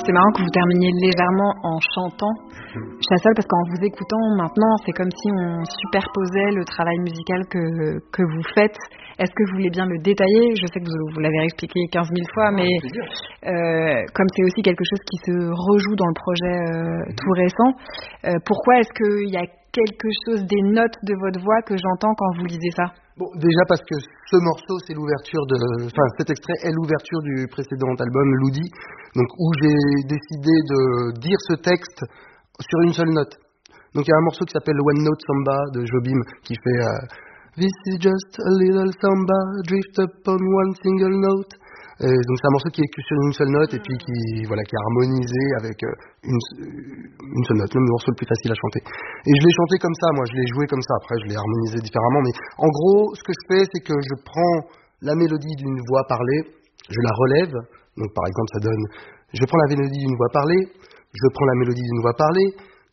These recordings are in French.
C'est marrant que vous terminiez légèrement en chantant Chassol, parce qu'en vous écoutant maintenant, c'est comme si on superposait le travail musical que vous faites. Est-ce que vous voulez bien le détailler? Je sais que vous l'avez expliqué 15 000 fois, mais comme c'est aussi quelque chose qui se rejoue dans le projet tout récent, pourquoi est-ce qu'il y a quelque chose des notes de votre voix que j'entends quand vous lisez ça? Bon, déjà parce que ce morceau, c'est cet extrait est l'ouverture du précédent album, Loudi, donc où j'ai décidé de dire ce texte sur une seule note. Donc il y a un morceau qui s'appelle One Note Samba de Jobim qui fait This is just a little samba, drift upon one single note. Donc c'est un morceau qui est que sur une seule note et puis qui est harmonisé avec une seule note, le morceau le plus facile à chanter. Et je l'ai chanté comme ça, moi je l'ai joué comme ça, après je l'ai harmonisé différemment, mais en gros ce que je fais c'est que je prends la mélodie d'une voix parlée, je la relève, donc par exemple ça donne, je prends la mélodie d'une voix parlée, je prends la mélodie d'une voix parlée,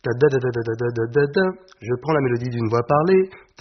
je prends la mélodie d'une voix parlée,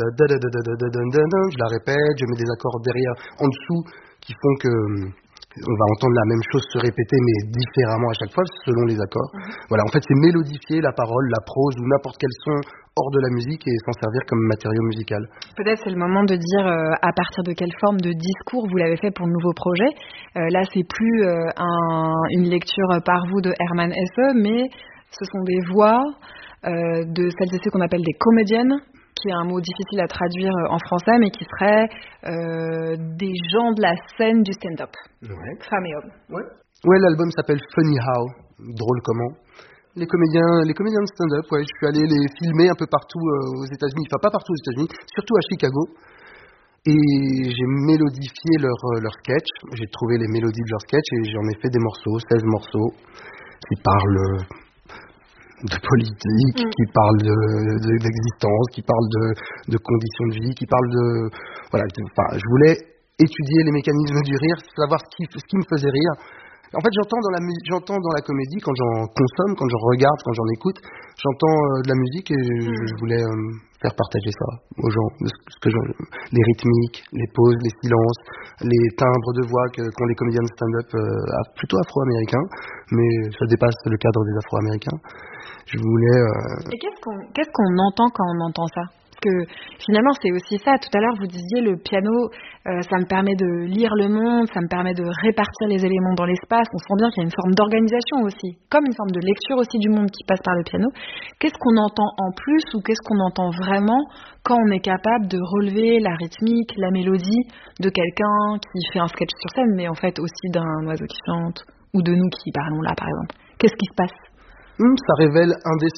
je la répète, je mets des accords derrière, en dessous, qui font que on va entendre la même chose se répéter, mais différemment à chaque fois, selon les accords. Voilà, en fait, c'est mélodifier la parole, la prose ou n'importe quel son hors de la musique et s'en servir comme matériau musical. Peut-être c'est le moment de dire à partir de quelle forme de discours vous l'avez fait pour le nouveau projet. Là, c'est plus une lecture par vous de Hermann Hesse, mais ce sont des voix de celles et ceux qu'on appelle des comédiennes, qui est un mot difficile à traduire en français, mais qui serait des gens de la scène du stand-up, femmes et hommes. Ouais, l'album s'appelle Funny How, drôle comment. Les comédiens de stand-up, je suis allé les filmer un peu partout aux États-Unis, enfin pas partout aux États-Unis, surtout à Chicago. Et j'ai mélodifié leurs sketchs, j'ai trouvé les mélodies de leurs sketchs et j'en ai fait des morceaux, 16 morceaux, qui parlent de politique, qui parle d'existence, qui parle de conditions de vie, qui parle de... Voilà, je voulais étudier les mécanismes du rire, savoir ce qui me faisait rire. En fait, j'entends dans la comédie, quand j'en consomme, quand j'en regarde, quand j'en écoute, j'entends de la musique et je voulais faire partager ça aux gens. Les rythmiques, les pauses, les silences, les timbres de voix qu'ont les comédiens de stand-up plutôt afro-américains, mais ça dépasse le cadre des afro-américains. Je voulais... Et qu'est-ce qu'on entend quand on entend ça? Parce que finalement, c'est aussi ça. Tout à l'heure, vous disiez, le piano, ça me permet de lire le monde, ça me permet de répartir les éléments dans l'espace. On sent bien qu'il y a une forme d'organisation aussi, comme une forme de lecture aussi du monde qui passe par le piano. Qu'est-ce qu'on entend en plus ou qu'est-ce qu'on entend vraiment quand on est capable de relever la rythmique, la mélodie de quelqu'un qui fait un sketch sur scène, mais en fait aussi d'un oiseau qui chante ou de nous qui parlons là, par exemple? Qu'est-ce qui se passe? Ça révèle un des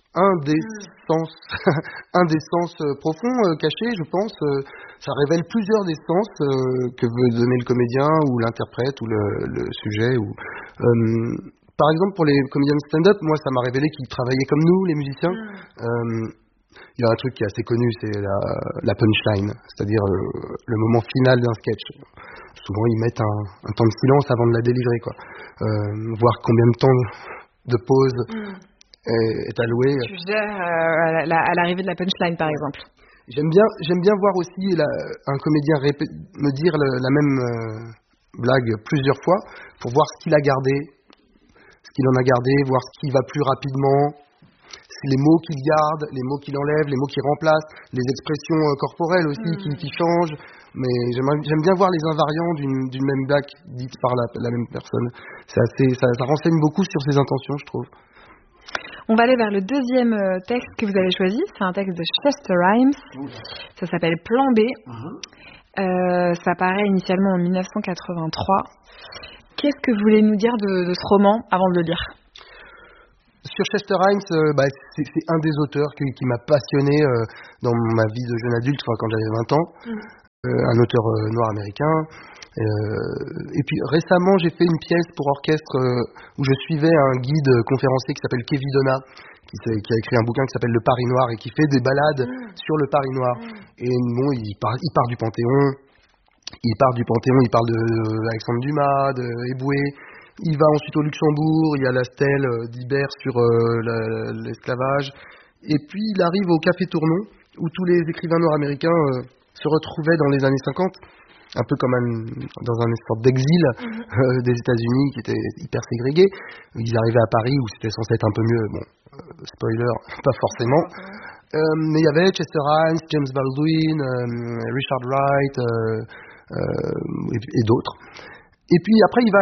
sens profonds cachés, je pense. Ça révèle plusieurs des sens que veut donner le comédien ou l'interprète ou le sujet. Par exemple, pour les comédiens de stand-up, moi, ça m'a révélé qu'ils travaillaient comme nous, les musiciens. Il y a un truc qui est assez connu, c'est la punchline, c'est-à-dire le moment final d'un sketch. Souvent, ils mettent un temps de silence avant de la délivrer, voir combien de temps de pause est alloué. Tu gères à l'arrivée de la punchline, par exemple. J'aime bien voir aussi un comédien me dire la même blague plusieurs fois pour voir ce qu'il a gardé, ce qu'il en a gardé, voir ce qui va plus rapidement, les mots qu'il garde, les mots qu'il enlève, les mots qu'il remplace, les expressions corporelles aussi qui changent. Mais j'aime bien voir les invariants d'une même blague dite par la même personne. Ça renseigne beaucoup sur ses intentions, je trouve. On va aller vers le deuxième texte que vous avez choisi. C'est un texte de Chester Rhimes. Ça s'appelle Plan B. Ça paraît initialement en 1983. Qu'est-ce que vous voulez nous dire de ce roman avant de le lire? Sur Chester Rhimes, c'est un des auteurs qui m'a passionné dans ma vie de jeune adulte, quand j'avais 20 ans. Un auteur noir américain. Et puis récemment, j'ai fait une pièce pour orchestre où je suivais un guide conférencier qui s'appelle Kevin Donna, qui a écrit un bouquin qui s'appelle Le Paris Noir et qui fait des balades sur le Paris Noir. Et bon, il part du Panthéon. Il parle d'Alexandre Dumas, de Eboué. Il va ensuite au Luxembourg, il y a la stèle d'Ibert sur l'esclavage. Et puis il arrive au Café Tournon, où tous les écrivains nord-américains se retrouvaient dans les années 50. un peu comme dans une sorte d'exil des États-Unis qui était hyper ségrégé. Ils arrivaient à Paris où c'était censé être un peu mieux. Bon, spoiler, pas forcément. Mais il y avait Chester Himes, James Baldwin, Richard Wright et d'autres. Et puis après, il va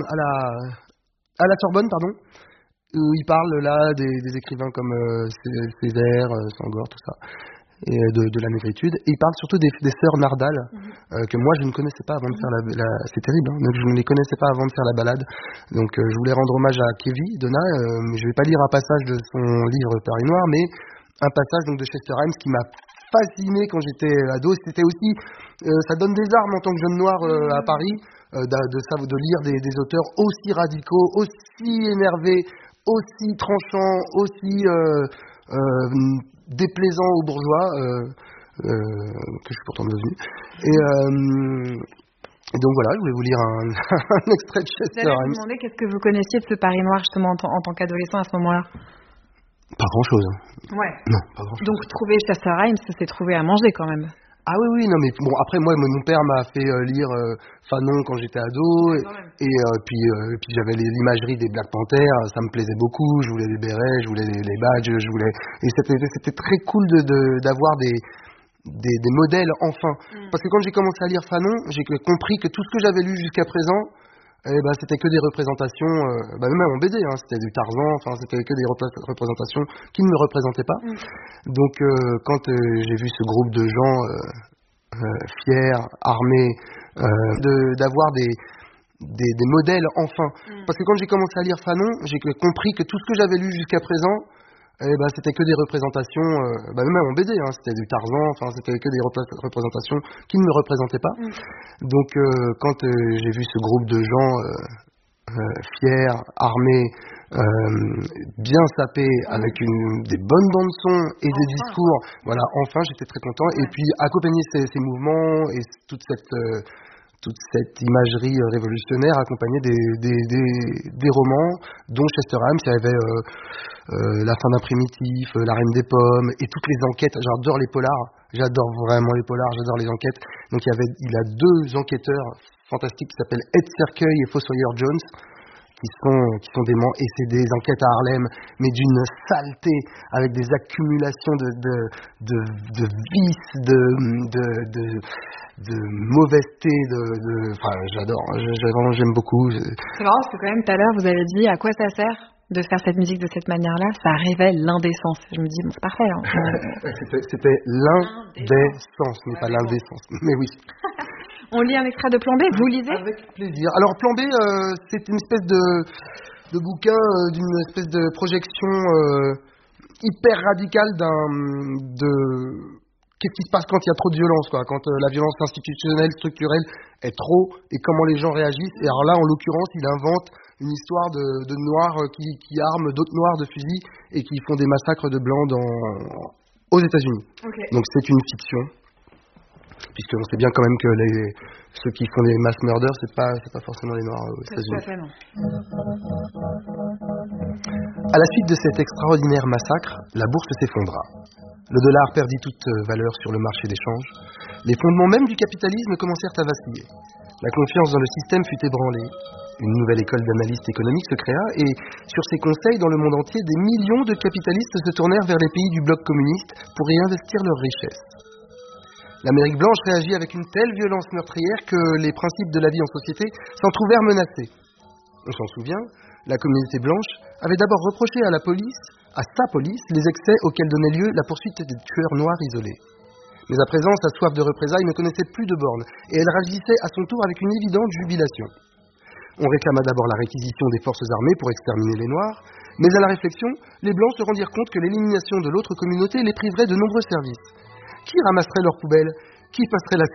à la Sorbonne, pardon, où il parle là des écrivains comme Césaire, Senghor, tout ça, et de la négritude. Et il parle surtout des sœurs Nardal, que moi je ne connaissais pas avant de faire c'est terrible, hein, donc je ne les connaissais pas avant de faire la balade. Donc je voulais rendre hommage à Kevin Donna. Je vais pas lire un passage de son livre Paris Noir, mais un passage donc de Chester Himes qui m'a fasciné quand j'étais ado. C'était aussi, ça donne des armes en tant que jeune noir à Paris, de lire des auteurs aussi radicaux, aussi énervés, aussi tranchants, aussi déplaisants aux bourgeois, que je suis pourtant devenu. Et donc voilà, je voulais vous lire un extrait de Chester Himes. Je me demandais qu'est-ce que vous connaissiez de ce Paris noir justement en tant qu'adolescent à ce moment-là. Pas grand-chose. Ouais. Non, pas grand-chose. Donc trouver Chester Himes, c'est trouver à manger quand même. Ah oui, non mais bon, après moi mon père m'a fait lire Fanon quand j'étais ado, et puis j'avais l'imagerie des Black Panthers, ça me plaisait beaucoup, je voulais les bérets, je voulais les badges, et c'était très cool d'avoir des modèles enfin. Parce que quand j'ai commencé à lire Fanon, j'ai compris que tout ce que j'avais lu jusqu'à présent, c'était que des représentations, même en BD, hein, c'était du Tarzan, enfin c'était que des représentations qui ne me représentaient pas. Donc quand j'ai vu ce groupe de gens fiers, armés, d'avoir des modèles enfin. Parce que quand j'ai commencé à lire Fanon, j'ai compris que tout ce que j'avais lu jusqu'à présent, c'était que des représentations, même en BD, hein, c'était du Tarzan, enfin c'était que des représentations qui ne me représentaient pas. Donc quand j'ai vu ce groupe de gens fiers, armés, bien sapés, avec des bonnes dents de son et des discours, voilà, enfin j'étais très content. Et puis accompagner ces mouvements et toute cette imagerie révolutionnaire accompagnée des romans, dont Chester Himes. Il y avait La fin d'un primitif, La reine des pommes, et toutes les enquêtes. J'adore les polars, j'adore vraiment les polars, j'adore les enquêtes. Donc il a deux enquêteurs fantastiques qui s'appellent Ed Cercueil et Fossoyeur Jones, qui sont déments, et c'est des enquêtes à Harlem, mais d'une saleté, avec des accumulations de vices, de mauvaiseté, enfin j'adore, j'aime beaucoup. C'est marrant parce que quand même tout à l'heure vous avez dit à quoi ça sert de faire cette musique de cette manière-là, ça révèle l'indécence. Je me dis bon c'est parfait. Hein. C'était l'indécence, mais pas l'indécence. Mais oui. On lit un extrait de Plan B, vous lisez ? Avec plaisir. Alors Plan B, c'est une espèce de bouquin, d'une espèce de projection hyper radicale qu'est-ce qui se passe quand il y a trop de violence, quoi, quand la violence institutionnelle, structurelle est trop, et comment les gens réagissent. Et alors là, en l'occurrence, il invente une histoire de noirs qui arment d'autres noirs de fusils et qui font des massacres de blancs aux États-Unis. Okay. Donc c'est une fiction. Puisqu'on sait bien quand même que ceux qui font des mass murders, c'est pas forcément les Noirs aux États-Unis. À la suite de cet extraordinaire massacre, la bourse s'effondra. Le dollar perdit toute valeur sur le marché d'échange. Les fondements même du capitalisme commencèrent à vaciller. La confiance dans le système fut ébranlée. Une nouvelle école d'analystes économiques se créa et, sur ses conseils dans le monde entier, des millions de capitalistes se tournèrent vers les pays du bloc communiste pour y investir leurs richesses. L'Amérique blanche réagit avec une telle violence meurtrière que les principes de la vie en société s'en trouvèrent menacés. On s'en souvient, la communauté blanche avait d'abord reproché à sa police, les excès auxquels donnait lieu la poursuite des tueurs noirs isolés. Mais à présent, sa soif de représailles ne connaissait plus de bornes, et elle réagissait à son tour avec une évidente jubilation. On réclama d'abord la réquisition des forces armées pour exterminer les Noirs, mais à la réflexion, les Blancs se rendirent compte que l'élimination de l'autre communauté les priverait de nombreux services. Qui ramasserait leurs poubelles ? Qui passerait la serpillière ?